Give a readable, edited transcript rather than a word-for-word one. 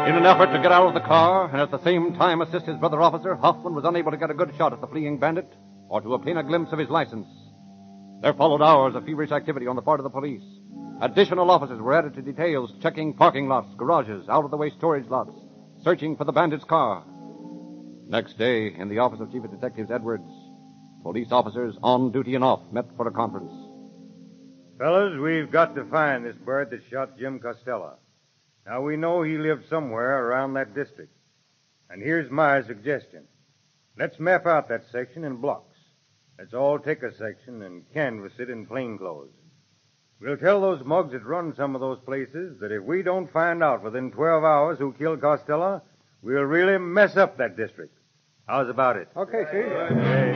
In an effort to get out of the car and at the same time assist his brother officer, Hoffman was unable to get a good shot at the fleeing bandit or to obtain a glimpse of his license. There followed hours of feverish activity on the part of the police. Additional officers were added to details checking parking lots, garages, out-of-the-way storage lots, searching for the bandit's car. Next day, in the office of Chief of Detectives Edwards, police officers on duty and off met for a conference. Fellas, we've got to find this bird that shot Jim Costello. Now, we know he lived somewhere around that district. And here's my suggestion. Let's map out that section in blocks. Let's all take a section and canvass it in plainclothes. We'll tell those mugs that run some of those places that if we don't find out within 12 hours who killed Costello, we'll really mess up that district. How's about it? Okay, Chief. Hey.